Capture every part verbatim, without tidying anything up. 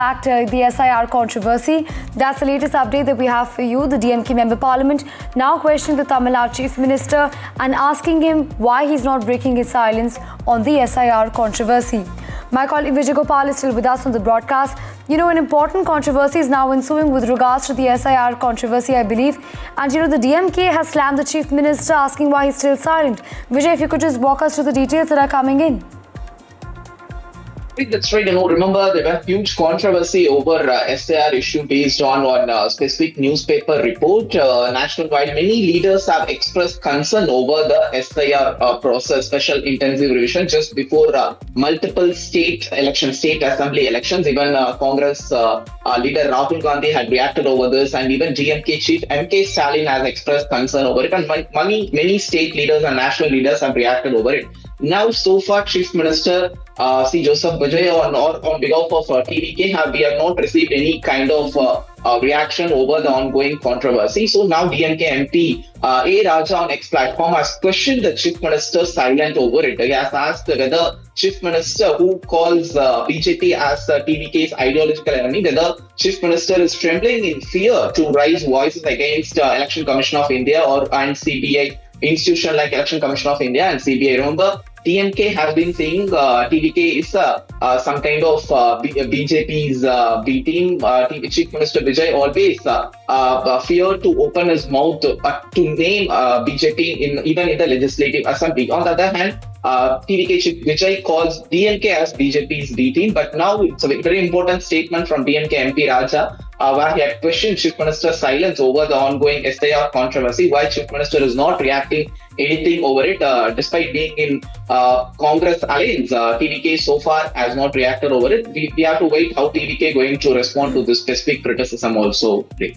Back to the S I R controversy. That's the latest update that we have for you. The D M K member parliament now questioning the Tamil Nadu chief minister and asking him why he's not breaking his silence on the S I R controversy. My colleague Vijay Gopal is still with us on the broadcast. You know, an important controversy is now ensuing with regards to the S I R controversy, I believe. And you know, the D M K has slammed the chief minister, asking why he's still silent. Vijay, if you could just walk us through the details that are coming in. That's right. You know, remember there were huge controversy over uh, S I R issue based on on uh, specific newspaper report. Uh, nationwide, many leaders have expressed concern over the S I R uh, process, special intensive revision, just before uh, multiple state elections, state assembly elections. Even uh, Congress uh, uh, leader Rahul Gandhi had reacted over this, and even D M K chief M K Stalin has expressed concern over it, and many many state leaders and national leaders have reacted over it. Now, so far, Chief Minister uh, C. Joseph Vijay on, or on behalf of uh, T V K, have, we have not received any kind of uh, uh, reaction over the ongoing controversy. So now D M K M P uh, A. Raja on X platform has questioned the Chief Minister silent over it. He has asked whether Chief Minister, who calls uh, B J P as uh, T V K's ideological enemy, whether Chief Minister is trembling in fear to raise voices against uh, Election Commission of India or and C B I, institution like Election Commission of India and C B I. Remember, D M K has been saying uh, T V K is uh, uh, some kind of uh, B- BJP's uh, B team. Uh, Chief Minister Vijay always uh, uh, fear to open his mouth uh, to name uh, B J P in even in the legislative assembly. On the other hand, uh, T V K Chief Vijay calls D M K as B J P's B team. But now it's a very important statement from D M K M P Raja, Uh, where he had questioned Chief Minister's silence over the ongoing S I R controversy, while Chief Minister is not reacting anything over it, uh, despite being in uh, Congress alliance. uh, T V K so far has not reacted over it. We, we have to wait how T V K going to respond to this specific criticism also.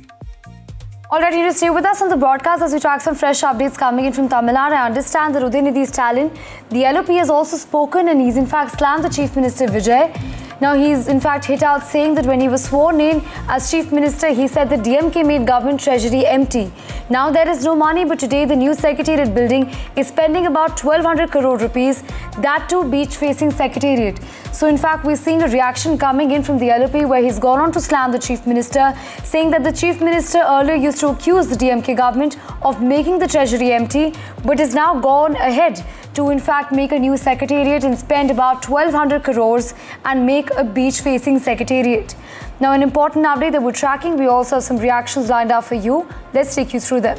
All right, you just stay with us on the broadcast as we track some fresh updates coming in from Tamil Nadu. I understand that Udayinidhi Stalin, the L O P, has also spoken, and he's in fact slammed the Chief Minister Vijay. Now, he's in fact hit out saying that when he was sworn in as Chief Minister, he said that D M K made government treasury empty. Now, there is no money, but today the new Secretariat building is spending about twelve hundred crore rupees, that too beach-facing Secretariat. So, in fact, we're seeing a reaction coming in from the L O P, where he's gone on to slam the Chief Minister, saying that the Chief Minister earlier used to accuse the D M K government of making the treasury empty, but is now gone ahead to in fact make a new Secretariat and spend about twelve hundred crores and make a beach-facing Secretariat. Now, an important update that we're tracking, we also have some reactions lined up for you. Let's take you through them.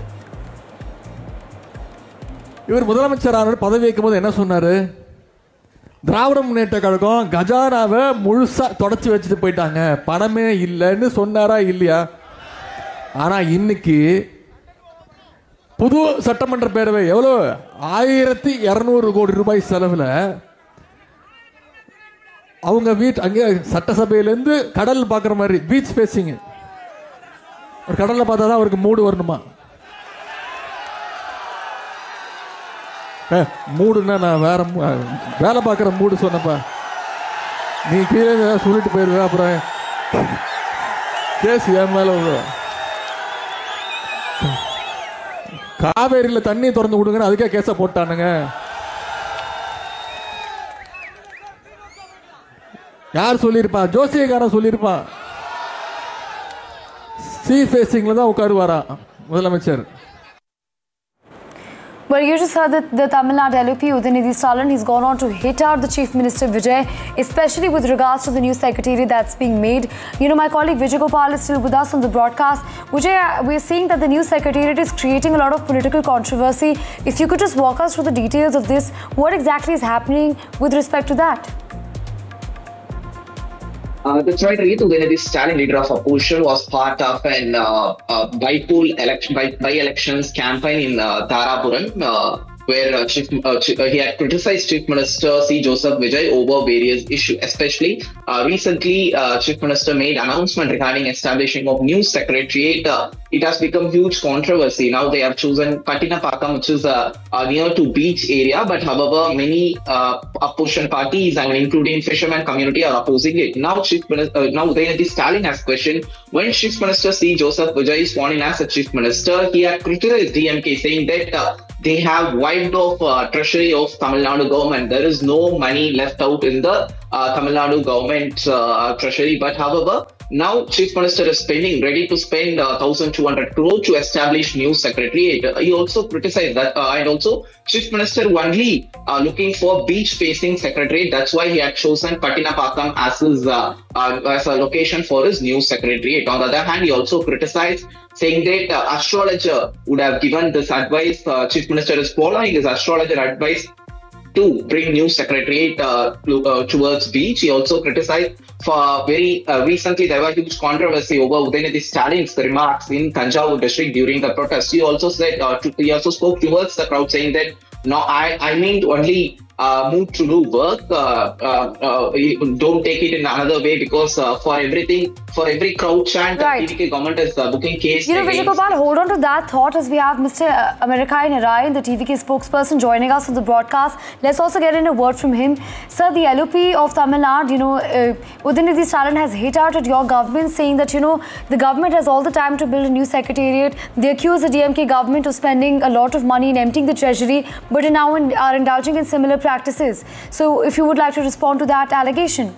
இவர் முதலமைச்சரான பதவி வைக்கும்போது என்ன சொன்னாரு? திராவிட முன்னேற்ற கழகம் கஜானாவை முழுசா தொடச்சி வச்சுட்டு போயிட்டாங்க, பணமே இல்லைன்னு சொன்னாரா இல்லையா? ஆனா இன்னைக்கு புது சட்டமன்ற பேரவை எவ்வளோ ஆயிரத்தி இருநூறு கோடி ரூபாய் செலவுல அவங்க வீட்டு அங்கே சட்டசபையிலேருந்து கடல் பார்க்குற மாதிரி பீச் ஃபேஸிங், ஒரு கடலில் பார்த்தா தான் அவருக்கு மூடு வரணுமா? மூடுன்னா நான் வேற வேலை பார்க்குற மூடு சொன்னப்பா, நீ கீழே சொல்லிட்டு போயிருவேன், அப்புறம் கேஸ் என் மேலே வரும். காவேரியில் தண்ணி திறந்து விடுங்கன்னு அதுக்கே கேஸை போட்டானுங்க. யார் சொல்லியிருப்பா? ஜோசியக்காரன் சொல்லியிருப்பான். சி ஃபேசிங்ல தான் உட்காருவாரா முதலமைச்சர். Well, you just heard that the Tamil Nadu L O P, Udayinidhi Stalin, he's gone on to hit out the Chief Minister Vijay, especially with regards to the new Secretariat that's being made. You know, my colleague Vijay Gopal is still with us on the broadcast. Vijay, we're seeing that the new Secretariat is creating a lot of political controversy. If you could just walk us through the details of this, what exactly is happening with respect to that? Uh, that's right, Reet. Udayinidhi Stalin, leader of opposition, was part of an uh, uh, by-poll election, by, by-elections campaign in uh, Tarapuram, uh, where uh, Chief, uh, uh, he had criticized Chief Minister C. Joseph Vijay over various issues. Especially uh, recently, uh, Chief Minister made announcement regarding establishing of new secretariat. Uh, it has become huge controversy. Now they have chosen Pattinapakam, which is uh, uh, near to beach area, but however, many uh, opposition parties and including fisherman community are opposing it. Now, Chief Minister, uh, now Udayinidhi Stalin has questioned when Chief Minister C. Joseph Vijay is sworn in as a Chief Minister, he had criticized D M K, saying that uh, they have wiped off uh, treasury of Tamil Nadu government. There is no money left out in the uh, Tamil Nadu government uh, treasury. But however, now Chief Minister is spending, ready to spend uh, one thousand two hundred crore to establish new secretariat. Uh, he also criticized that, uh, and also Chief Minister only uh, looking for beach-facing secretariat. That's why he had chosen Pattinapakam as his uh, uh, as a location for his new secretariat. On the other hand, he also criticized, saying that uh, astrologer would have given this advice. Uh, Chief Minister is following his astrologer advice to bring new secretariat uh, uh, towards beach. He also criticized for very uh, recently there was huge controversy over Udayanidhi Stalin's remarks in Thanjavur district during the protest. He also said uh, to, he also spoke towards the crowd, saying that no, I I mean only uh, move to do work. Uh, uh, uh, don't take it in another way, because uh, for everything, for every crowd chant, right. the T V K government is uh, booking case. You know, Vijay Gopal, hold on to that thought as we have Mister Amerikai Narayan, the T V K spokesperson, joining us on the broadcast. Let's also get in a word from him. Sir, the L O P of Tamil Nadu, you know, uh, Udayanidhi Stalin has hit out at your government, saying that, you know, the government has all the time to build a new secretariat. They accuse the D M K government of spending a lot of money in emptying the treasury, but now in, are indulging in similar practices. So, if you would like to respond to that allegation.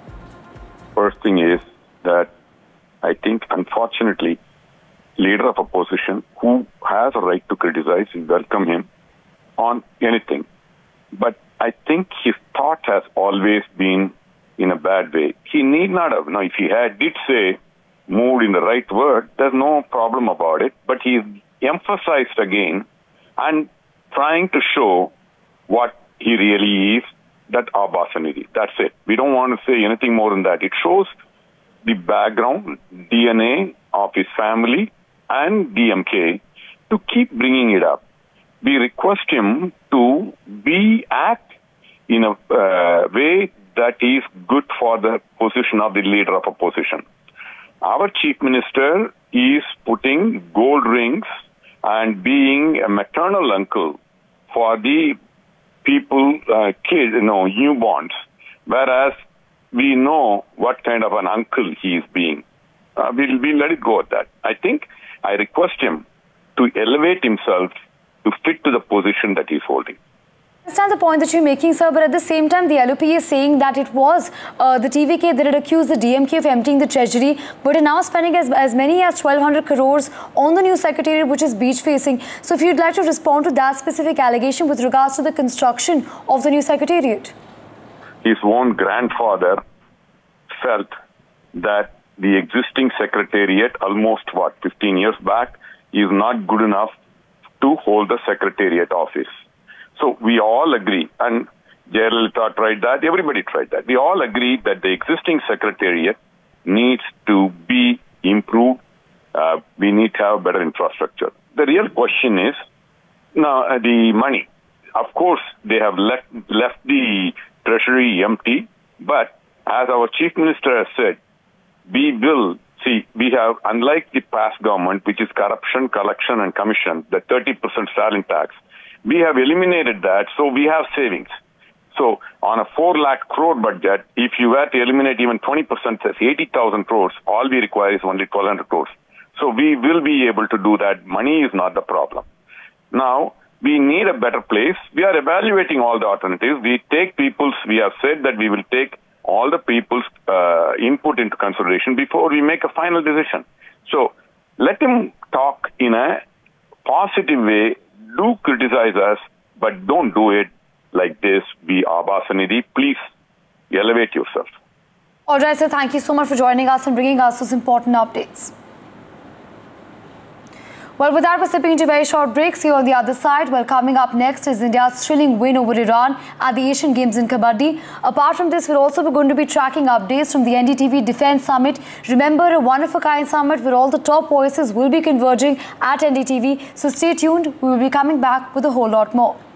First thing is that I think, unfortunately, leader of opposition who has a right to criticize, we welcome him on anything. But I think his thought has always been in a bad way. He need not have. Now, if he had did say moved in the right word, there's no problem about it. But he emphasized again and trying to show what he really is, that Abbasanidhi. That's it. We don't want to say anything more than that. It shows the background, D N A of his family and D M K to keep bringing it up. We request him to be act in a uh, way that is good for the position of the leader of opposition. Our chief minister is putting gold rings and being a maternal uncle for the people, uh, kids, you know, newborns, whereas we know what kind of an uncle he is being. Uh, we'll, we'll let it go at that. I think I request him to elevate himself to fit to the position that he's holding. I understand the point that you're making, sir, but at the same time, the L O P is saying that it was uh, the T V K that had accused the D M K of emptying the treasury, but are now spending as, as many as twelve hundred crores on the new secretariat, which is beach-facing. So if you'd like to respond to that specific allegation with regards to the construction of the new secretariat. His own grandfather felt that the existing secretariat, almost, what, fifteen years back, is not good enough to hold the secretariat office. So we all agree, and Jayalalitha tried that, everybody tried that. We all agree that the existing secretariat needs to be improved. Uh, we need to have better infrastructure. The real question is, now uh, the money. Of course, they have left, left the treasury empty, but as our chief minister has said, we will see, we have, unlike the past government, which is corruption, collection and commission, the thirty percent Stalin tax, we have eliminated that, so we have savings. So on a four lakh crore budget, if you were to eliminate even twenty percent, that's eighty thousand crores, all we require is only twelve hundred crores. So we will be able to do that. Money is not the problem. Now, we need a better place. We are evaluating all the alternatives. We take people's, we have said that we will take all the people's uh, input into consideration before we make a final decision. So let him talk in a positive way. Do criticize us, but don't do it like this. Be Abbasanidhi. Please elevate yourself. All right, sir. Thank you so much for joining us and bringing us those important updates. Well, with that, we're slipping into very short breaks here on the other side. Well, coming up next is India's thrilling win over Iran at the Asian Games in Kabaddi. Apart from this, we're also going to be tracking updates from the N D T V Defence Summit. Remember, a one-of-a-kind summit where all the top voices will be converging at N D T V. So stay tuned. We will be coming back with a whole lot more.